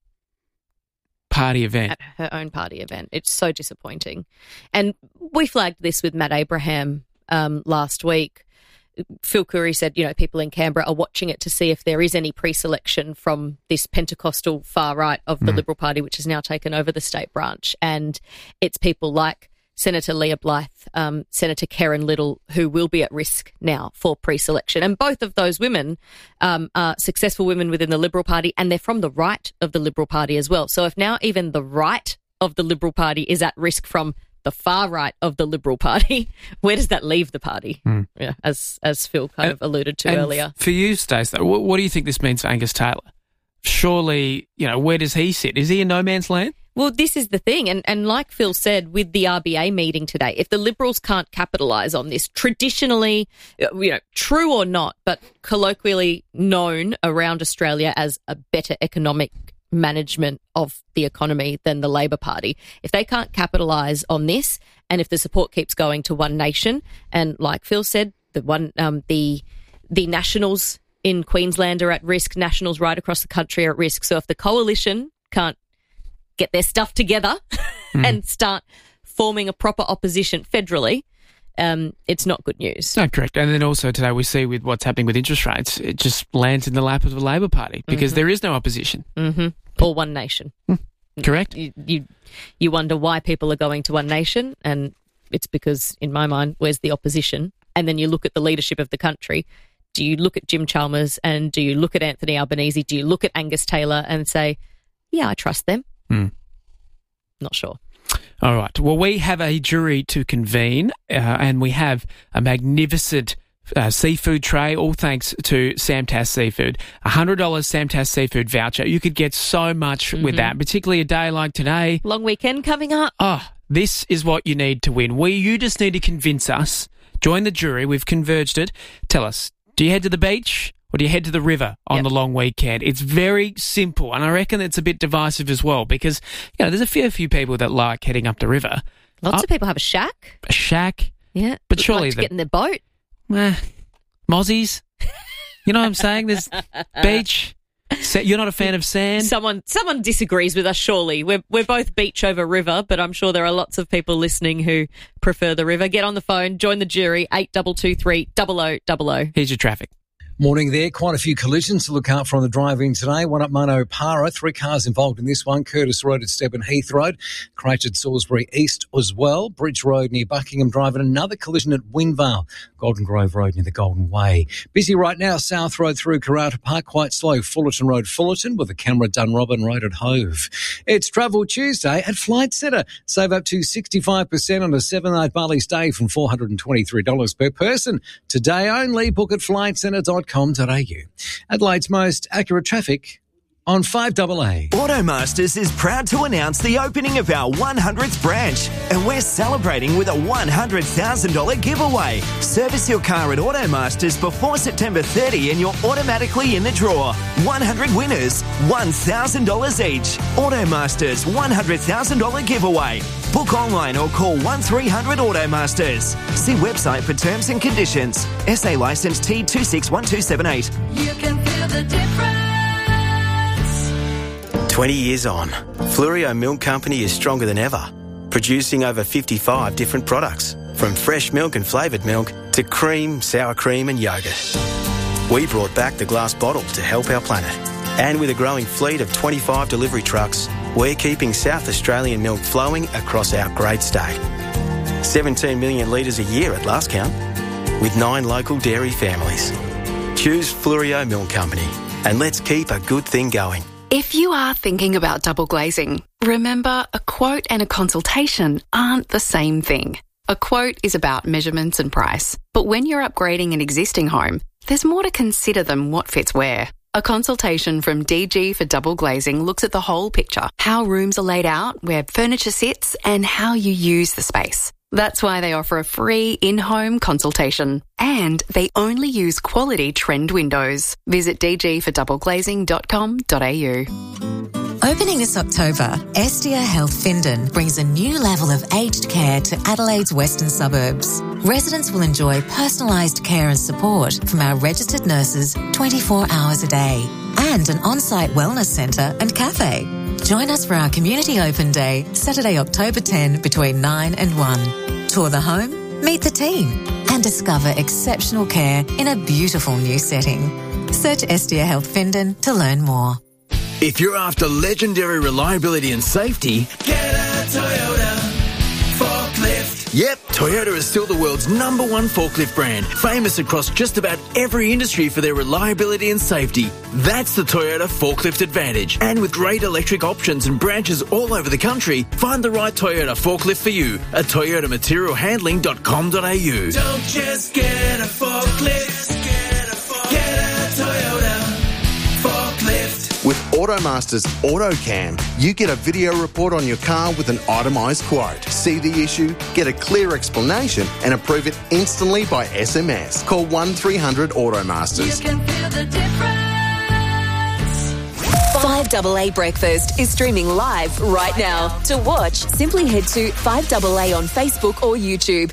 party event. At her own party event. It's so disappointing. And we flagged this with Matt Abraham um, last week. Phil Curry said, you know, people in Canberra are watching it to see if there is any pre-selection from this Pentecostal far right of the mm. Liberal Party, which has now taken over the state branch. And it's people like Senator Leah Blythe, um, Senator Karen Little, who will be at risk now for pre-selection. And both of those women um, are successful women within the Liberal Party, and they're from the right of the Liberal Party as well. So if now even the right of the Liberal Party is at risk from the far right of the Liberal Party, where does that leave the party? Mm. Yeah, as as Phil kind and, of alluded to earlier. For you, Stace, though, what, what do you think this means for Angus Taylor? Surely, you know, where does he sit? Is he in no man's land? Well, this is the thing, and, and like Phil said with the R B A meeting today, if the Liberals can't capitalise on this, traditionally, you know, true or not, but colloquially known around Australia as a better economic management of the economy than the Labor Party. If they can't capitalise on this, and if the support keeps going to One Nation, and like Phil said, the one um, the the Nationals in Queensland are at risk, Nationals right across the country are at risk. So if the coalition can't get their stuff together mm. and start forming a proper opposition federally, Um, it's not good news. No, correct. And then also today we see with what's happening with interest rates, it just lands in the lap of the Labor Party because mm-hmm. there is no opposition. Mm-hmm. Or One Nation. Mm. Correct. You, you you wonder why people are going to One Nation, and it's because, in my mind, where's the opposition? And then you look at the leadership of the country. Do you look at Jim Chalmers and do you look at Anthony Albanese? Do you look at Angus Taylor and say, yeah, I trust them? Mm. Not sure. All right. Well, we have a jury to convene uh, and we have a magnificent uh, seafood tray, all thanks to Sam Tass Seafood. A one hundred dollars Sam Tass Seafood voucher. You could get so much Mm-hmm. with that, particularly a day like today. Long weekend coming up. Oh, this is what you need to win. We, you just need to convince us. Join the jury. We've converged it. Tell us, do you head to the beach or do you head to the river on Yep. the long weekend? It's very simple, and I reckon it's a bit divisive as well because, you know, there's a fair few people that like heading up the river. Lots Up- of people have a shack. A shack. Yeah. But Would surely like to the- get in their boat. Eh, Mozzies. You know what I'm saying? There's beach. Sa- You're not a fan of sand? Someone someone disagrees with us, surely. We're we're both beach over river, but I'm sure there are lots of people listening who prefer the river. Get on the phone, join the jury, eight two two three, double oh double oh. Here's your traffic. Morning there. Quite a few collisions to look out for on the drive-in today. One up Mano Para. Three cars involved in this one. Curtis Road at Stebben Heath Road. Crash at Salisbury East as well. Bridge Road near Buckingham Drive. And another collision at Windvale. Golden Grove Road near the Golden Way. Busy right now. South Road through Karata Park. Quite slow. Fullerton Road, Fullerton with a camera at Dunrobin Road at Hove. It's Travel Tuesday at Flight Centre. Save up to sixty-five percent on a seven-night Bali stay from four hundred twenty-three dollars per person. Today only. Book at flight centre dot com dot a u. Adelaide's most accurate traffic on five A A. Automasters is proud to announce the opening of our one hundredth branch, and we're celebrating with a one hundred thousand dollars giveaway. Service your car at Automasters before September thirtieth and you're automatically in the draw. one hundred winners, one thousand dollars each. Automasters one hundred thousand dollars giveaway. Book online or call one three hundred Automasters. See website for terms and conditions. S A licence T two six one two seven eight. You can feel the difference. twenty years on, Fluorio Milk Company is stronger than ever, producing over fifty-five different products, from fresh milk and flavoured milk to cream, sour cream and yoghurt. We brought back the glass bottle to help our planet. And with a growing fleet of twenty-five delivery trucks, we're keeping South Australian milk flowing across our great state. seventeen million litres a year at last count, with nine local dairy families. Choose Fluorio Milk Company, and let's keep a good thing going. If you are thinking about double glazing, remember a quote and a consultation aren't the same thing. A quote is about measurements and price, but when you're upgrading an existing home, there's more to consider than what fits where. A consultation from D G for double glazing looks at the whole picture, how rooms are laid out, where furniture sits, and how you use the space. That's why they offer a free in-home consultation. And they only use quality trend windows. Visit d g for double glazing dot com dot a u. Opening this October, Estia Health Findon brings a new level of aged care to Adelaide's western suburbs. Residents will enjoy personalised care and support from our registered nurses twenty-four hours a day, and an on-site wellness centre and cafe. Join us for our Community Open Day, Saturday, October tenth, between nine and one. Tour the home, meet the team, and discover exceptional care in a beautiful new setting. Search Estia Health Findon to learn more. If you're after legendary reliability and safety, Get a Toyota forklift. yep, Toyota is still the world's number one forklift brand, famous across just about every industry for their reliability and safety. That's the Toyota Forklift Advantage. And with great electric options and branches all over the country, find the right Toyota forklift for you at toyota material handling dot com dot a u. Don't just get a forklift. Get a, get a Toyota forklift. With Automasters AutoCam, you get a video report on your car with an itemised quote. See the issue, get a clear explanation and approve it instantly by S M S. Call one three hundred Automasters. You can feel the difference. five A A Breakfast is streaming live right now. To watch, simply head to five A A on Facebook or YouTube.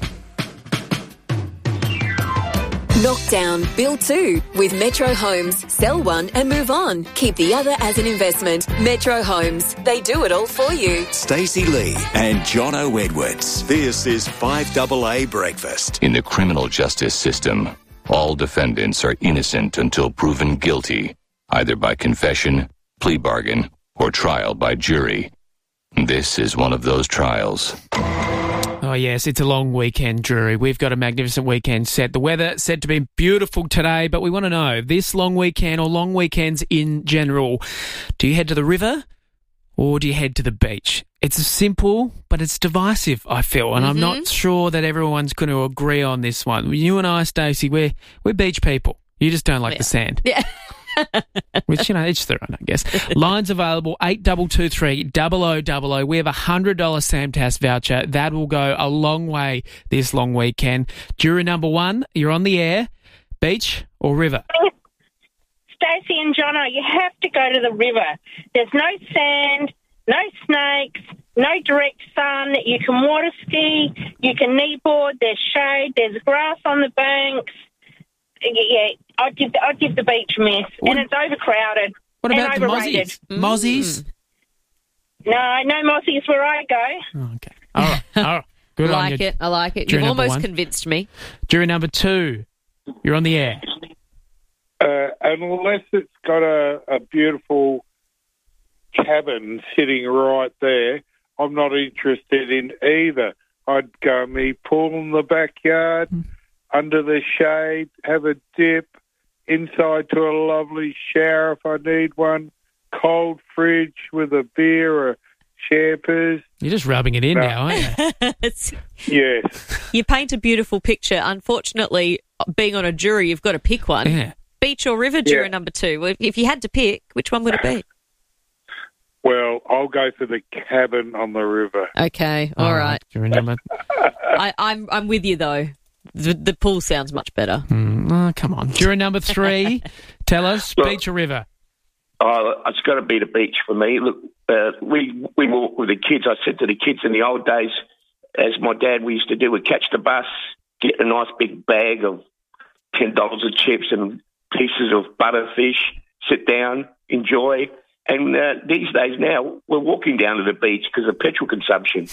Knockdown, build two. With Metro Homes, sell one and move on. Keep the other as an investment. Metro Homes, they do it all for you. Stacey Lee and Jono Edwards. This is five A A Breakfast. In the criminal justice system, all defendants are innocent until proven guilty, either by confession, plea bargain, or trial by jury. This is one of those trials. Oh, yes, it's a long weekend, jury. We've got a magnificent weekend set. The weather said to be beautiful today, but we want to know, this long weekend or long weekends in general, do you head to the river or do you head to the beach? It's simple, but it's divisive, I feel, and mm-hmm. I'm not sure that everyone's going to agree on this one. You and I, Stacey, we're, we're beach people. You just don't like yeah. the sand. Yeah. Which, you know, each their own, I guess. Lines available, eight two two three, double oh double oh. We have a one hundred dollars Sam Tass voucher. That will go a long way this long weekend. Jury number one, you're on the air. Beach or river? Stacey and Jono, you have to go to the river. There's no sand, no snakes, no direct sun. You can water ski, you can kneeboard, there's shade, there's grass on the banks. Yeah, I'd give the, I'd give the beach a miss. What? And it's overcrowded. What about and the overrated. mozzies? Mm. Mozzies? No, no mozzies where I go. Oh, okay. All right. All right. Good I on like you. it. I like it. Jury You've number almost one. convinced me. Jury number two, you're on the air. Uh, unless it's got a, a beautiful cabin sitting right there, I'm not interested in either. I'd go me pool in the backyard, mm. under the shade, have a dip, inside to a lovely shower if I need one, cold fridge with a beer or Champers. You're just rubbing it in no. now, aren't you? Yes. You paint a beautiful picture. Unfortunately, being on a jury, you've got to pick one. Yeah. Beach or river, juror yeah. number two. If you had to pick, which one would it be? Well, I'll go for the cabin on the river. Okay, all, all right. right. Juror number. I, I'm I'm with you though. The, the pool sounds much better. Mm, oh, come on, juror number three. Tell us, Look, beach or river? Oh, it's got to be the beach for me. Look, uh, we we walk with the kids. I said to the kids in the old days, as my dad we used to do, we'd catch the bus, get a nice big bag of ten dollars of chips and pieces of butterfish, sit down, enjoy. And uh, these days now, we're walking down to the beach because of petrol consumption.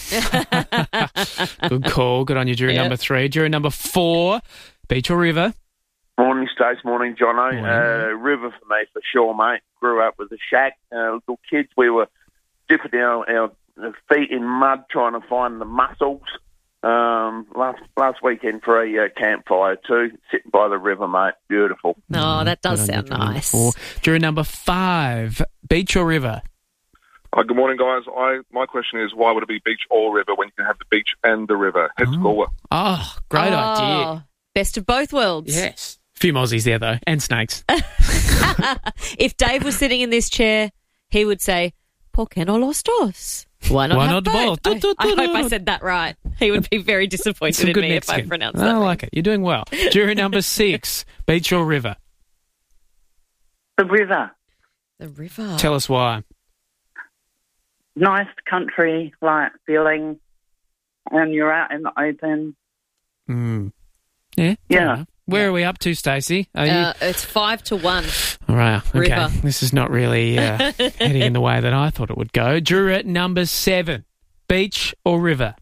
Good call. Good on you, jury yeah. number three. Jury number four, beach or river? Morning, Stace. Morning, Jono. Uh, river for me, for sure, mate. Grew up with a shack. Uh, little kids, we were dipping our, our feet in mud trying to find the mussels. Um, last last weekend for a uh, campfire too, sitting by the river, mate. Beautiful. Oh, that does sound nice. Four. Jury number five, beach or river? Uh, good morning, guys. I my question is, why would it be beach or river when you can have the beach and the river? Head oh. score. Oh, great oh, idea. Best of both worlds. Yes. A few mozzies there, though, and snakes. If Dave was sitting in this chair, he would say, ¿Por qué no los dos? Why not Why have not both? both? I, I hope I said that right. He would be very disappointed in me if I pronounced that I right. like it. You're doing well. Jury number six, beach or river? The river. The river. Tell us why. Nice country, like feeling, and you're out in the open. Mm. Yeah? Yeah. Where are we up to, Stacey? Are you... uh, it's five to one. All right. Okay. River. This is not really uh, heading in the way that I thought it would go. Juror number seven, beach or river?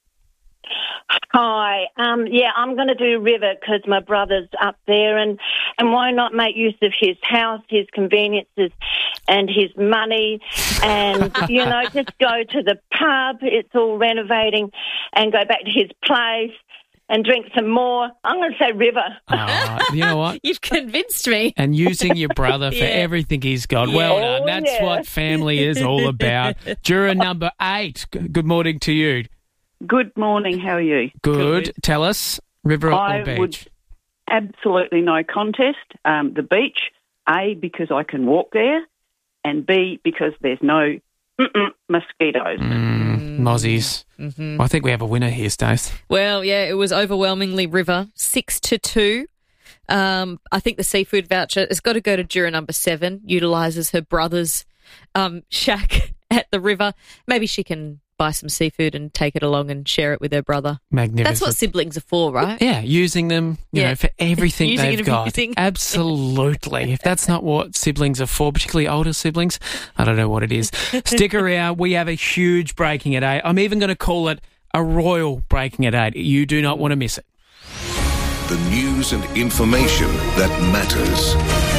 Hi. Um, yeah, I'm going to do river because my brother's up there, and, and why not make use of his house, his conveniences, and his money, and, you know, just go to the pub. It's all renovating, and go back to his place and drink some more. I'm going to say river. Oh, you know what? You've convinced me. And using your brother for Yeah. everything he's got. Yeah. Well done. Oh, That's yeah. what family is all about. Juror number eight, g- good morning to you. Good morning. How are you? Good. Good. Tell us, river I or beach? would absolutely no contest. Um, the beach, A, because I can walk there, and B, because there's no mm-mm, mosquitoes. Mm, mozzies. Mm-hmm. I think we have a winner here, Stace. Well, yeah, it was overwhelmingly river, six to two. Um, I think the seafood voucher has got to go to juror number seven, utilises her brother's um, shack at the river. Maybe she can buy some seafood and take it along and share it with her brother. Magnificent. That's what siblings are for, right? Yeah, using them, you Yeah. know, for everything Using they've and got. abusing. Absolutely. If that's not what siblings are for, particularly older siblings, I don't know what it is. Stick around. We have a huge breaking at eight. I'm even going to call it a royal breaking at eight. You do not want to miss it. The news and information that matters.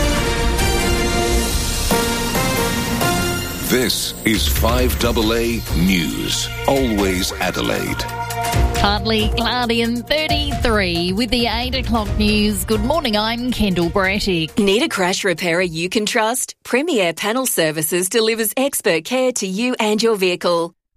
This is five double A News. Always Adelaide. Partly cloudy and thirty-three with the eight o'clock news. Good morning, I'm Kendall Brattick. Need a crash repairer you can trust? Premier Panel Services delivers expert care to you and your vehicle.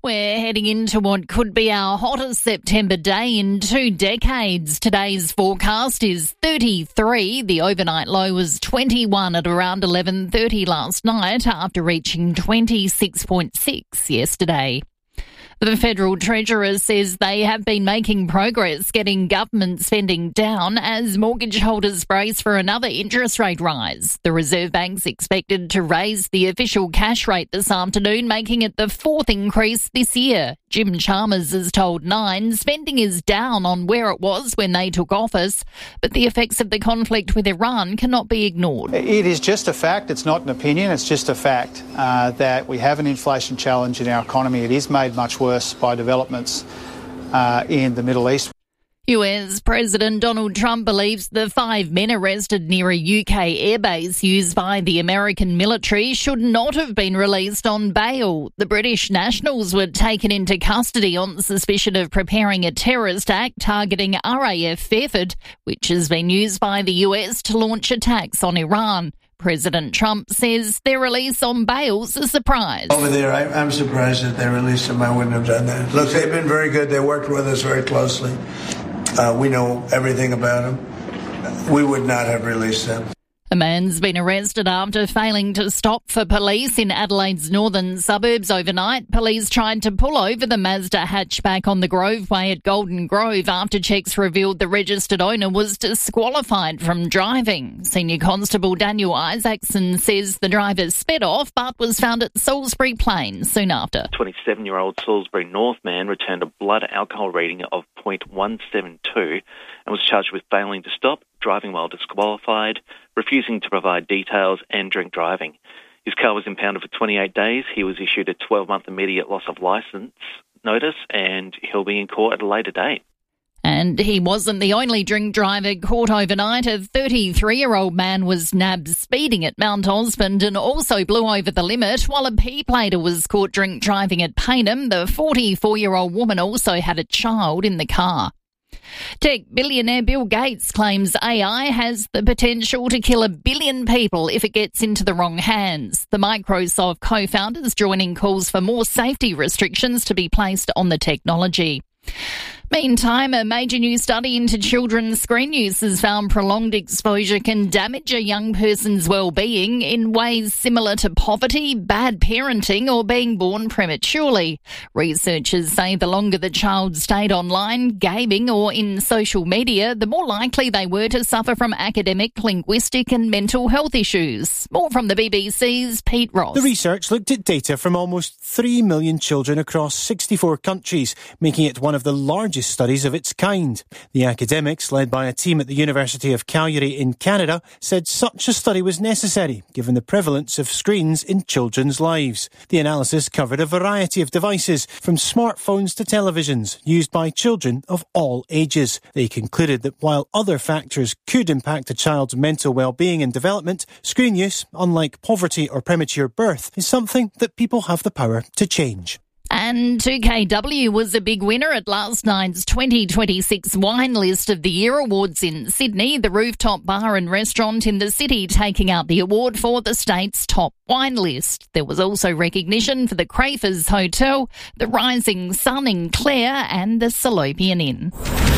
We're heading into what could be our hottest September day in two decades. Today's forecast is thirty-three. The overnight low was twenty-one at around eleven thirty last night after reaching twenty-six point six yesterday. The Federal Treasurer says they have been making progress getting government spending down as mortgage holders brace for another interest rate rise. The Reserve Bank's expected to raise the official cash rate this afternoon, making it the fourth increase this year. Jim Chalmers has told Nine spending is down on where it was when they took office, but the effects of the conflict with Iran cannot be ignored. It is just a fact. It's not an opinion. It's just a fact uh, that we have an inflation challenge in our economy. It is made much worse by developments uh, in the Middle East. U S President Donald Trump believes the five men arrested near a U K airbase used by the American military should not have been released on bail. The British nationals were taken into custody on suspicion of preparing a terrorist act targeting R A F Fairford, which has been used by the U S to launch attacks on Iran. President Trump says their release on bail's a surprise. Over there, I, I'm surprised that they released them. I wouldn't have done that. Look, they've been very good. They worked with us very closely. Uh, we know everything about them. We would not have released them. A man's been arrested after failing to stop for police in Adelaide's northern suburbs overnight. Police tried to pull over the Mazda hatchback on the Groveway at Golden Grove after checks revealed the registered owner was disqualified from driving. Senior Constable Daniel Isaacson says the driver sped off but was found at Salisbury Plain soon after. twenty-seven-year-old Salisbury North man returned a blood alcohol reading of point one seven two and was charged with failing to stop, driving while disqualified, refusing to provide details and drink driving. His car was impounded for twenty-eight days. He was issued a twelve-month immediate loss of licence notice and he'll be in court at a later date. And he wasn't the only drink driver caught overnight. A thirty-three-year-old man was nabbed speeding at Mount Osmond and also blew over the limit, while a P-plater was caught drink driving at Paynham. The forty-four-year-old woman also had a child in the car. Tech billionaire Bill Gates claims A I has the potential to kill a billion people if it gets into the wrong hands. The Microsoft co-founder is joining calls for more safety restrictions to be placed on the technology. Meantime, a major new study into children's screen use has found prolonged exposure can damage a young person's well-being in ways similar to poverty, bad parenting, or being born prematurely. Researchers say the longer the child stayed online, gaming, or in social media, the more likely they were to suffer from academic, linguistic, and mental health issues. More from the B B C's Pete Ross. The research looked at data from almost three million children across sixty-four countries, making it one of the largest studies of its kind. The academics, led by a team at the University of Calgary in Canada, said such a study was necessary, given the prevalence of screens in children's lives. The analysis covered a variety of devices, from smartphones to televisions, used by children of all ages. They concluded that while other factors could impact a child's mental well-being and development, screen use, unlike poverty or premature birth, is something that people have the power to change. And two K W was a big winner at last night's twenty twenty-six Wine List of the Year Awards in Sydney, the rooftop bar and restaurant in the city taking out the award for the state's top wine list. There was also recognition for the Crafers Hotel, the Rising Sun in Clare and the Salopian Inn.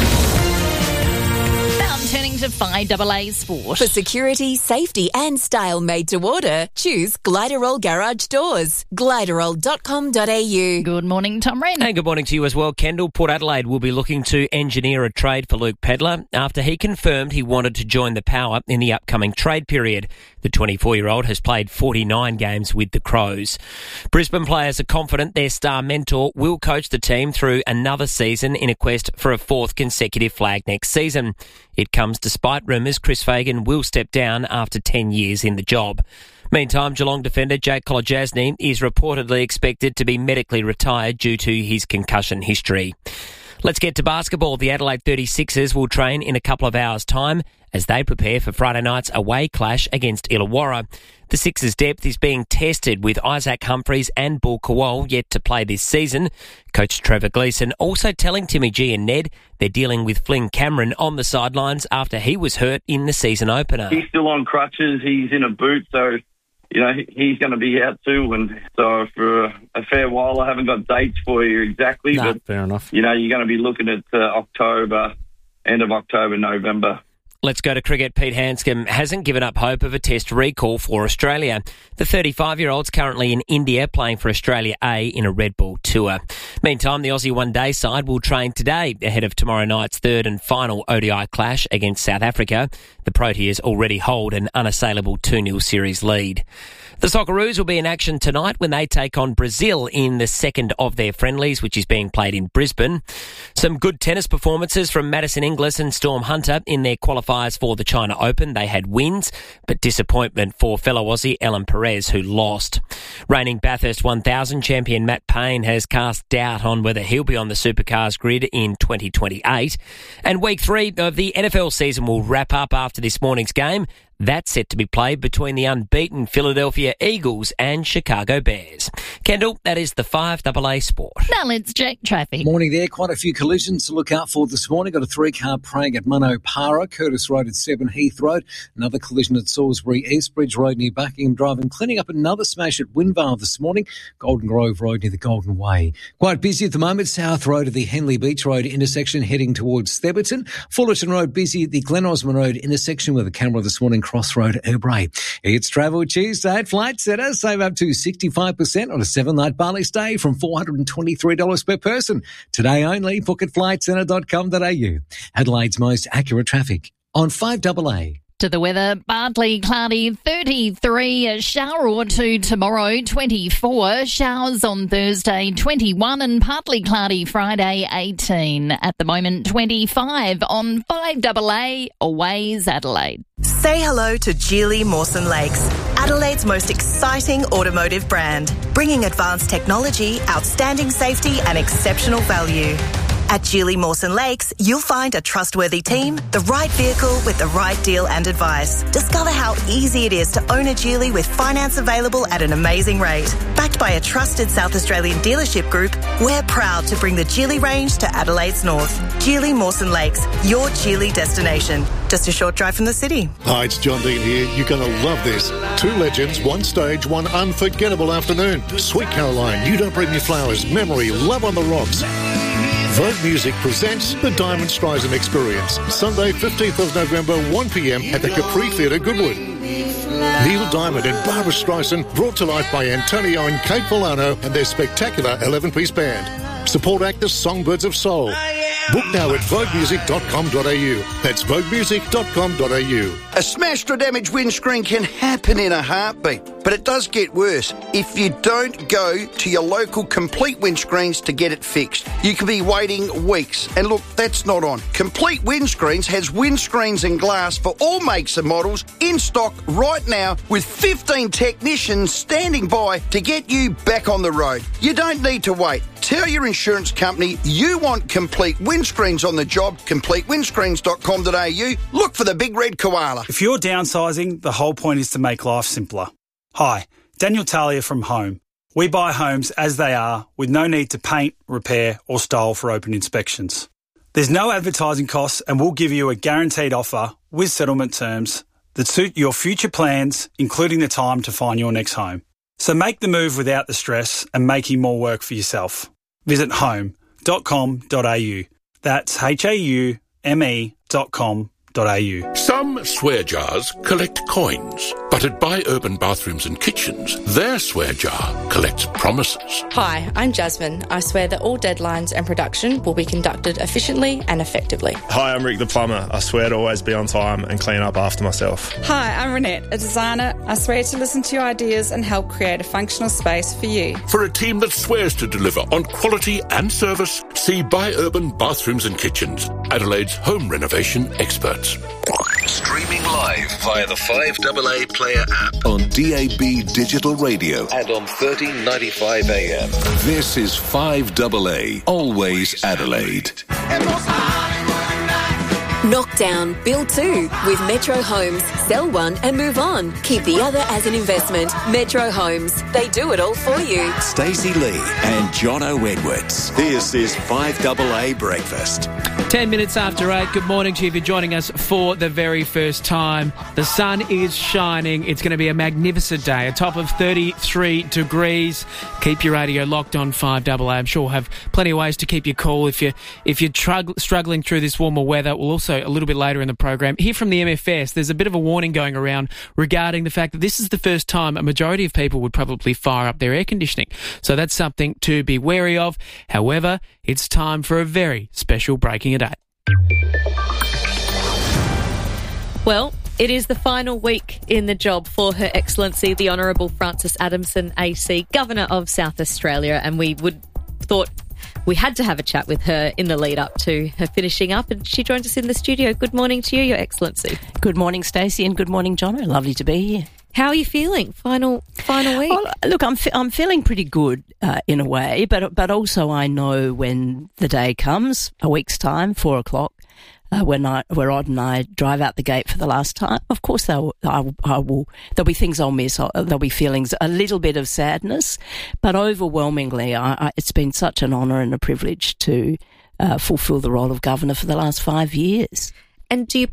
Turning to five A A Sport. For security, safety and style made to order, choose Gliderol Garage Doors. Gliderol dot com dot a u. Good morning, Tom Wren. And good morning to you as well, Kendall. Port Adelaide will be looking to engineer a trade for Luke Pedlar after he confirmed he wanted to join the Power in the upcoming trade period. The twenty-four-year-old has played forty-nine games with the Crows. Brisbane players are confident their star mentor will coach the team through another season in a quest for a fourth consecutive flag next season. It comes despite rumours Chris Fagan will step down after ten years in the job. Meantime, Geelong defender Jake Kolodjasny is reportedly expected to be medically retired due to his concussion history. Let's get to basketball. The Adelaide thirty-sixers will train in a couple of hours' time as they prepare for Friday night's away clash against Illawarra. The Sixers' depth is being tested with Isaac Humphries and Bull Kowal yet to play this season. Coach Trevor Gleeson also telling Timmy G and Ned they're dealing with Flynn Cameron on the sidelines after he was hurt in the season opener. He's still on crutches. He's in a boot, so you know, he's going to be out too. And so for a, a fair while, I haven't got dates for you exactly. No, but, fair enough. You know, you're going to be looking at uh, October, end of October, November. Let's go to cricket. Pete Handscomb hasn't given up hope of a test recall for Australia. The thirty-five-year-old's currently in India playing for Australia A in a Red Bull tour. Meantime, the Aussie one-day side will train today ahead of tomorrow night's third and final O D I clash against South Africa. The Proteas already hold an unassailable two nil series lead. The Socceroos will be in action tonight when they take on Brazil in the second of their friendlies, which is being played in Brisbane. Some good tennis performances from Madison Inglis and Storm Hunter in their qualifiers for the China Open. They had wins, but disappointment for fellow Aussie Ellen Perez, who lost. Reigning Bathurst one thousand champion Matt Payne has cast doubt on whether he'll be on the Supercars grid in twenty twenty-eight. And week three of the N F L season will wrap up after this morning's game. That's set to be played between the unbeaten Philadelphia Eagles and Chicago Bears. Kendall, that is the five double A Sport. Now let's check traffic. Morning there. Quite a few collisions to look out for this morning. Got a three-car praying at Munno Curtis Road at Seven Heath Road. Another collision at Salisbury East Bridge Road near Buckingham Drive, and cleaning up another smash at Windvale this morning. Golden Grove Road near the Golden Way. Quite busy at the moment. South Road at the Henley Beach Road intersection heading towards Theberton. Fullerton Road busy at the Glen Osmond Road intersection with a camera this morning. Crossroad at Erbray. It's Travel Tuesday at Flight Centre. Save up to sixty-five percent on a seven-night Bali stay from four hundred twenty-three dollars per person. Today only. Book at flight centre dot com dot a u. Adelaide's most accurate traffic on five double A. To the weather, partly cloudy, thirty-three, a shower or two tomorrow, twenty-four, showers on Thursday, twenty-one, and partly cloudy Friday, eighteen. At the moment, twenty-five on five double A, Always Adelaide. Say hello to Geely Mawson Lakes, Adelaide's most exciting automotive brand, bringing advanced technology, outstanding safety and exceptional value. At Geely Mawson Lakes, you'll find a trustworthy team, the right vehicle with the right deal and advice. Discover how easy it is to own a Geely with finance available at an amazing rate. Backed by a trusted South Australian dealership group, we're proud to bring the Geely range to Adelaide's north. Geely Mawson Lakes, your Geely destination. Just a short drive from the city. Hi, it's John Dean here. You're going to love this. Two legends, one stage, one unforgettable afternoon. Sweet Caroline, You Don't Bring Me Flowers, Memory, Love on the Rocks. Vogue Music presents the Diamond Streisand Experience, Sunday fifteenth of November, one p m at the Capri Theatre, Goodwood. Neil Diamond and Barbara Streisand, brought to life by Antonio and Kate Polano and their spectacular eleven-piece band. Support actors Songbirds of Soul. Book now at vogue music dot com dot a u. That's vogue music dot com dot a u. A smashed or damaged windscreen can happen in a heartbeat, but it does get worse if you don't go to your local Complete Windscreens to get it fixed. You could be waiting weeks, and look, that's not on. Complete Windscreens has windscreens and glass for all makes and models in stock right now, with fifteen technicians standing by to get you back on the road. You don't need to wait. Tell your insurance company you want Complete Windscreens on the job. complete windscreens dot com dot a u. Look for the big red koala. If you're downsizing, the whole point is to make life simpler. Hi, Daniel Talia from Home. We buy homes as they are, with no need to paint, repair or style for open inspections. There's no advertising costs, and we'll give you a guaranteed offer with settlement terms that suit your future plans, including the time to find your next home. So make the move without the stress and making more work for yourself. Visit home dot com dot a u. That's H A U M E dot com dot a u. Some swear jars collect coins, but at Buy Urban Bathrooms and Kitchens, their swear jar collects promises. Hi, I'm Jasmine. I swear that all deadlines and production will be conducted efficiently and effectively. Hi, I'm Rick the Plumber. I swear to always be on time and clean up after myself. Hi, I'm Renette, a designer. I swear to listen to your ideas and help create a functional space for you. For a team that swears to deliver on quality and service, see Buy Urban Bathrooms and Kitchens, Adelaide's home renovation experts. Streaming live via the five double A Player app on D A B Digital Radio and on thirteen ninety-five A M. This is five double A, Always Adelaide. It was Hollywood night. Knockdown, build two with Metro Homes. Sell one and move on. Keep the other as an investment. Metro Homes. They do it all for you. Stacey Lee and Jono Edwards. This is five A A Breakfast. Ten minutes after eight. Good morning to you if you're joining us for the very first time. The sun is shining. It's going to be a magnificent day. A top of thirty-three degrees. Keep your radio locked on five A A. I'm sure we'll have plenty of ways to keep you cool if you're, if you're trug- struggling through this warmer weather. We'll also, a little bit later in the program, hear from the M F S. There's a bit of a warning going around regarding the fact that this is the first time a majority of people would probably fire up their air conditioning. So that's something to be wary of. However, it's time for a very special Breaking It Eight. Well, it is the final week in the job for Her Excellency, the Honourable Frances Adamson A C, Governor of South Australia, and we would thought we had to have a chat with her in the lead up to her finishing up, and she joins us in the studio. Good morning to you, Your Excellency. Good morning, Stacey, and good morning, Jono. Lovely to be here. How are you feeling? Final final week. Well, look, I'm fe- I'm feeling pretty good uh, in a way, but but also I know when the day comes, a week's time, four o'clock. Uh, when I, where Odd and I drive out the gate for the last time, of course, they'll, I, I will. There'll be things I'll miss. I'll, there'll be feelings, a little bit of sadness, but overwhelmingly, I, I, it's been such an honour and a privilege to uh, fulfil the role of governor for the last five years. And do you